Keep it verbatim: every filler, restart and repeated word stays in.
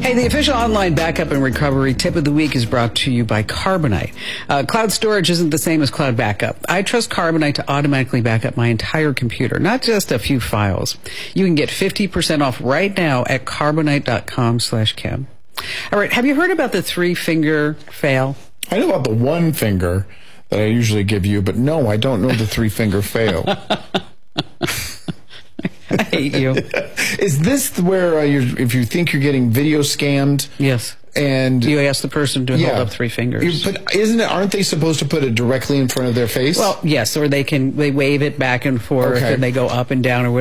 Hey, the official online backup and recovery tip of the week is brought to you by Carbonite. Uh, cloud storage isn't the same as cloud backup. I trust Carbonite to automatically back up my entire computer, not just a few files. You can get fifty percent off right now at carbonite.com slash Kim. All right, have you heard about the three-finger fail? I know about the one finger that I usually give you, but no, I don't know the three-finger fail. I hate you. Is this where uh, you're, if you think you're getting video scammed? Yes. And you ask the person to yeah, hold up three fingers. You, but isn't it? Aren't they supposed to put it directly in front of their face? Well, yes, or they can they wave it back and forth, okay. and they go up and down or